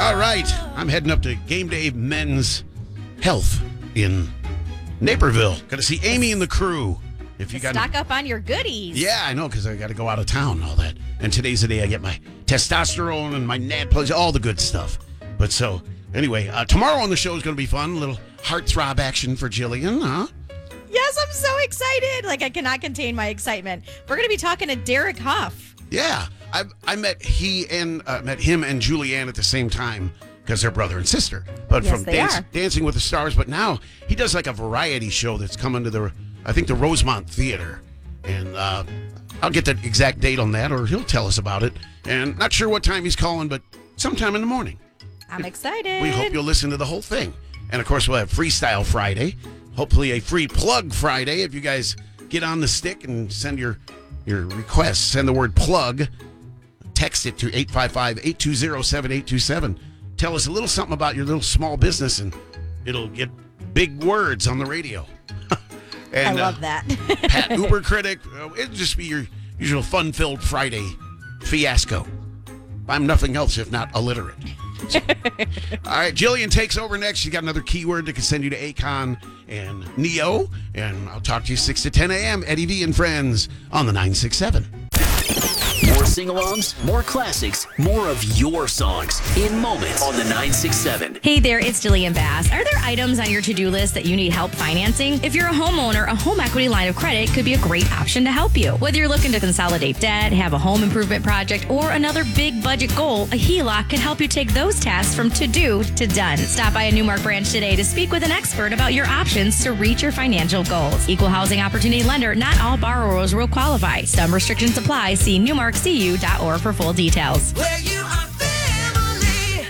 All right. I'm heading up to Game Day Men's Health in Naperville. Got to see Amy and the crew. If you got stock up on your goodies. Yeah, I know, because I got to go out of town and all that. And today's the day I get my testosterone and my NAD plus, all the good stuff. But so, anyway, tomorrow on the show is going to be fun. A little heartthrob action for Jillian, huh? Yes, I'm so excited. Like, I cannot contain my excitement. We're going to be talking to Derek Huff. Yeah, I met him and Julianne at the same time because they're brother and sister. But Yes, from they are. Dancing with the Stars. But now he does like a variety show that's coming to the Rosemont Theater. And I'll get the exact date on that, or he'll tell us about it. And not sure what time he's calling, but sometime in the morning. I'm excited. We hope you'll listen to the whole thing. And, of course, we'll have Freestyle Friday. Hopefully a free plug Friday. If you guys get on the stick and send your requests, send the word plug, text it to 855-820-7827. Tell us a little something about your little small business, and it'll get big words on the radio. And, I love that. Pat, Uber critic, it'll just be your usual fun-filled Friday fiasco. I'm nothing else if not illiterate. So, all right, Jillian takes over next. She's got another keyword that can send you to Akon and Neo. And I'll talk to you 6 to 10 a.m. Eddie V and Friends on the 967. More sing-alongs, more classics, more of your songs in moments on the 967. Hey there, it's Jillian Bass. Are there items on your to-do list that you need help financing? If you're a homeowner, a home equity line of credit could be a great option to help you. Whether you're looking to consolidate debt, have a home improvement project, or another big budget goal, a HELOC can help you take those tasks from to-do to done. Stop by a Newmark branch today to speak with an expert about your options to reach your financial goals. Equal housing opportunity lender, not all borrowers will qualify. Some restrictions apply. See newmarkcu.org for full details. Where you are family.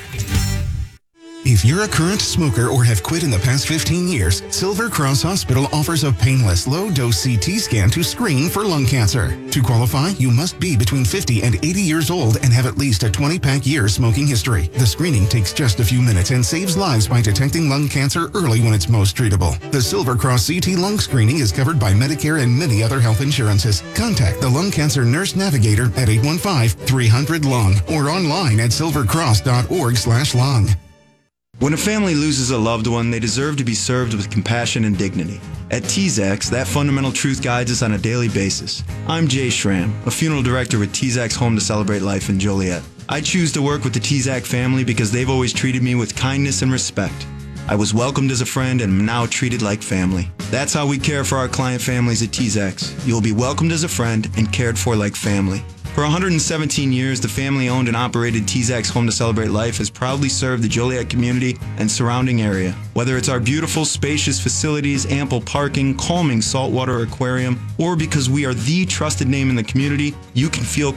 If you're a current smoker or have quit in the past 15 years, Silver Cross Hospital offers a painless, low-dose CT scan to screen for lung cancer. To qualify, you must be between 50 and 80 years old and have at least a 20-pack year smoking history. The screening takes just a few minutes and saves lives by detecting lung cancer early when it's most treatable. The Silver Cross CT lung screening is covered by Medicare and many other health insurances. Contact the Lung Cancer Nurse Navigator at 815-300-LUNG or online at silvercross.org/lung. When a family loses a loved one, they deserve to be served with compassion and dignity. At TZACS, that fundamental truth guides us on a daily basis. I'm Jay Schramm, a funeral director with TZACS Home to Celebrate Life in Joliet. I choose to work with the TZAC family because they've always treated me with kindness and respect. I was welcomed as a friend and am now treated like family. That's how we care for our client families at TZACS. You'll be welcomed as a friend and cared for like family. For 117 years, the family-owned and operated TZACS Home to Celebrate Life has proudly served the Joliet community and surrounding area. Whether it's our beautiful, spacious facilities, ample parking, calming saltwater aquarium, or because we are the trusted name in the community, you can feel